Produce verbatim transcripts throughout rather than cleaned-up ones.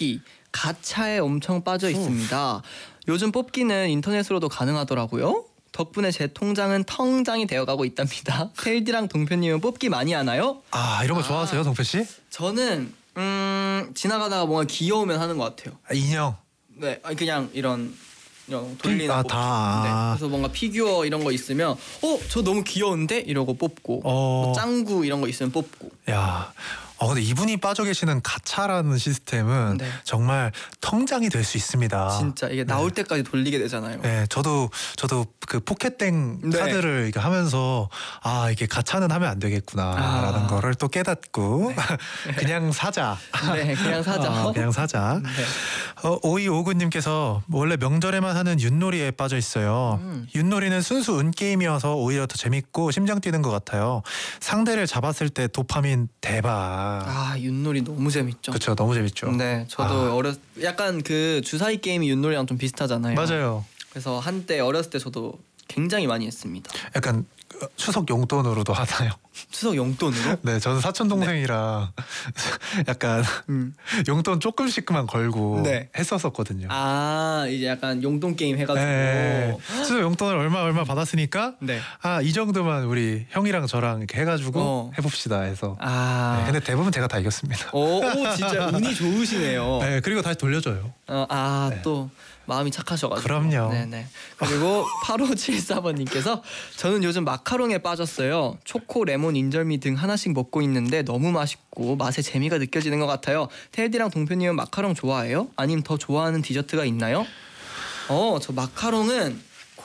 뽑기, 가차에 엄청 빠져 있습니다. 요즘 뽑기는 인터넷으로도 가능하더라고요. 덕분에 제 통장은 텅장이 되어가고 있답니다. 테일디랑 동표님은 뽑기 많이 하나요? 아 이런 거 아. 좋아하세요, 동표 씨? 저는 음 지나가다가 뭔가 귀여우면 하는 것 같아요. 아, 인형. 네, 아니 그냥 이런 이런 돌리는 아, 뽑기. 다. 네, 그래서 뭔가 피규어 이런 거 있으면 어, 저 너무 귀여운데 이러고 뽑고, 어. 뭐 짱구 이런 거 있으면 뽑고. 야, 어 근데 이분이 빠져 계시는 가차라는 시스템은 네. 정말 통장이 될 수 있습니다. 진짜 이게 나올 때까지 돌리게 되잖아요. 네, 저도 저도 그 포켓땡 네. 카드를 이렇게 하면서 아 이게 가차는 하면 안 되겠구나라는 아. 거를 또 깨닫고 네. 그냥 사자. 네, 그냥 사자. 어, 그냥 사자. 네. 어, 오이오구님께서 원래 명절에만 하는 윷놀이에 빠져 있어요. 음. 윷놀이는 순수 운게임이어서 오히려 더 재밌고 심장 뛰는 것 같아요. 상대를 잡았을 때 도파민 대박. 아, 윷놀이 너무 재밌죠. 그렇죠, 너무 재밌죠. 네, 저도 아. 어렸 약간 그 주사위 게임이 윷놀이랑 좀 비슷하잖아요. 맞아요. 그래서 한때 어렸을 때 저도 굉장히 많이 했습니다. 약간 추석 용돈으로도 하나요? 추석 용돈으로? 네, 저는 사촌 동생이랑 약간 음. 용돈 조금씩만 걸고 네. 했었었거든요. 아, 이제 약간 용돈 게임 해가지고. 네, 추석 용돈을 얼마 얼마 받았으니까 네. 아 이 정도만 우리 형이랑 저랑 이렇게 해가지고 어. 해봅시다 해서. 아. 네, 근데 대부분 제가 다 이겼습니다. 오, 오, 진짜 운이 좋으시네요. 네, 그리고 다시 돌려줘요. 어, 아, 네. 또 마음이 착하셔가지고. 그럼요. 네네. 그리고 팔오칠사번님께서 저는 요즘 마카롱에 빠졌어요. 초코, 레몬, 인절미 등 하나씩 먹고 있는데 너무 맛있고 맛에 재미가 느껴지는 것 같아요. 테디랑 동표님은 마카롱 좋아해요? 아니면 더 좋아하는 디저트가 있나요? 어, 저 마카롱은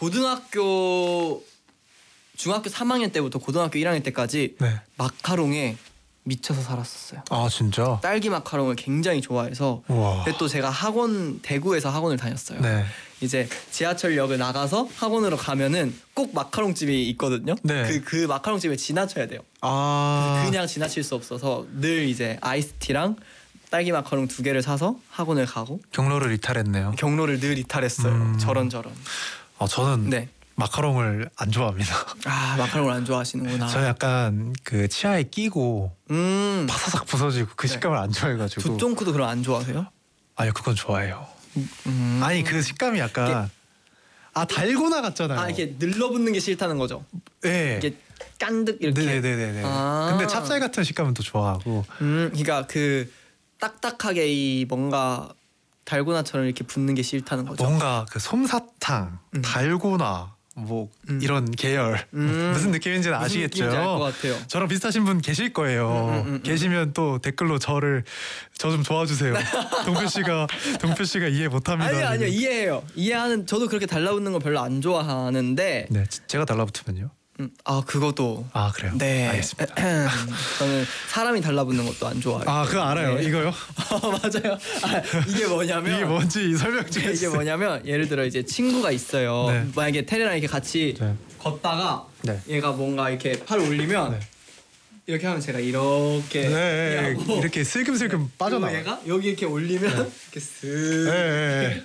고등학교 중학교 삼 학년 때부터 고등학교 일 학년 때까지 네. 마카롱에 미쳐서 살았었어요. 아 진짜? 딸기 마카롱을 굉장히 좋아해서. 우와. 근데 또 제가 학원 대구에서 학원을 다녔어요. 네. 이제 지하철역을 나가서 학원으로 가면은 꼭 마카롱 집이 있거든요. 네. 그, 그 마카롱 집에 지나쳐야 돼요. 아 그냥 지나칠 수 없어서 늘 이제 아이스티랑 딸기 마카롱 두 개를 사서 학원을 가고 경로를 이탈했네요. 경로를 늘 이탈했어요. 음. 저런 저런. 아 저는 네. 마카롱을 안 좋아합니다. 아, 마카롱을 안 좋아하시는구나. 저 약간 그 치아에 끼고 음. 바사삭 부서지고 그 네. 식감을 안 좋아해가지고. 두쫑크도 그럼 안 좋아하세요? 아니 그건 좋아해요. 음. 아니 그 식감이 약간 아 달고나 같잖아요. 아, 이렇게 늘러붙는 게 싫다는 거죠. 네. 이게 깐득 이렇게. 네네네네. 아. 근데 찹쌀 같은 식감은 또 좋아하고. 음, 그러니까 그 딱딱하게 이 뭔가 달고나처럼 이렇게 붙는 게 싫다는 거죠. 뭔가 그 솜사탕, 음. 달고나 뭐 음. 이런 계열 음. 무슨 느낌인지는 무슨 아시겠죠? 느낌인지 알 것 같아요. 저랑 비슷하신 분 계실 거예요. 음, 음, 음, 음. 계시면 또 댓글로 저를 저 좀 도와주세요. 동표 씨가 동표 씨가 이해 못합니다. 아니요, 아니요, 지금. 이해해요. 이해하는. 저도 그렇게 달라붙는 거 별로 안 좋아하는데. 네, 제가 달라붙으면요. 음, 아, 그것도. 아 그래요? 네. 알겠습니다. 저는 사람이 달라붙는 것도 안 좋아해요. 아 그거 알아요. 네. 이거요? 어, 맞아요. 아, 이게 뭐냐면 이게 뭔지 설명 좀 이게 해주세요. 뭐냐면 예를 들어 이제 친구가 있어요. 네. 만약에 테레랑 이렇게 같이 네. 걷다가 네. 얘가 뭔가 이렇게 팔 올리면 네. 이렇게 하면 제가 이렇게 네, 하고 이렇게 슬금슬금 그리고 빠져나와. 얘가 여기 이렇게 올리면 이렇게 쓱 네, 네.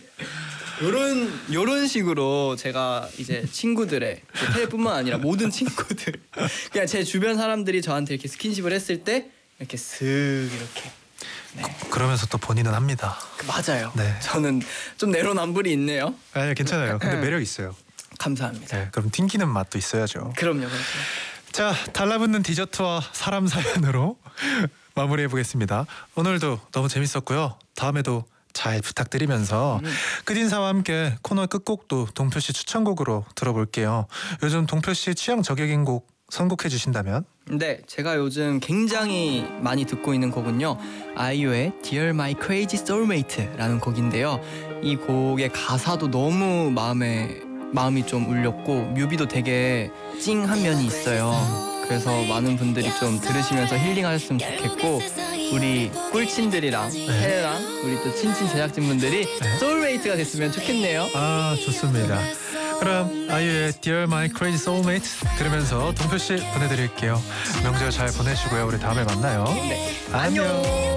요런 요런 식으로 제가 이제 친구들의 테레뿐만 아니라 모든 친구들 그냥 제 주변 사람들이 저한테 이렇게 스킨십을 했을 때 이렇게 쓱 이렇게. 네. 그러면서 또 본인은 합니다. 그, 맞아요. 네. 저는 좀 내로남불이 있네요. 아니 괜찮아요. 근데 매력 있어요. 감사합니다. 네, 그럼 튕기는 맛도 있어야죠. 그럼요, 그럼요. 자, 달라붙는 디저트와 사람 사연으로 마무리해 보겠습니다. 오늘도 너무 재밌었고요. 다음에도 잘 부탁드리면서 음. 끝인사와 함께 코너 끝곡도 동표 씨 추천곡으로 들어볼게요. 요즘 동표 씨 취향 저격인 곡 선곡해 주신다면? 네, 제가 요즘 굉장히 많이 듣고 있는 곡은요, 아이유의 Dear My Crazy Soulmate라는 곡인데요. 이 곡의 가사도 너무 마음에 마음이 좀 울렸고 뮤비도 되게 찡한 면이 있어요. 그래서 많은 분들이 좀 들으시면서 힐링하셨으면 좋겠고, 우리 꿀친들이랑 테레랑 우리 또 친친 제작진분들이 네. 소울메이트가 됐으면 좋겠네요. 아, 좋습니다. 그럼 아이유의 Dear My Crazy Soulmate 들으면서 동표 씨 보내드릴게요. 명절 잘 보내시고요. 우리 다음에 만나요. 네. 안녕.